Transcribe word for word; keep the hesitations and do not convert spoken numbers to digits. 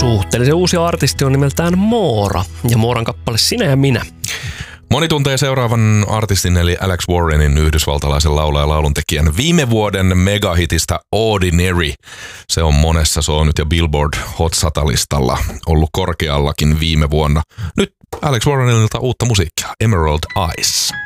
Suhteellisen uusi artisti on nimeltään Moora ja Mooran kappale Sinä ja minä. Moni tuntee seuraavan artistin eli Alex Warrenin, yhdysvaltalaisen laulaja ja lauluntekijän viime vuoden megahitistä Ordinary. Se on monessa, se on nyt jo Billboard Hot sata-listalla ollut korkeallakin viime vuonna. Nyt Alex Warrenilta uutta musiikkia, Emerald Eyes.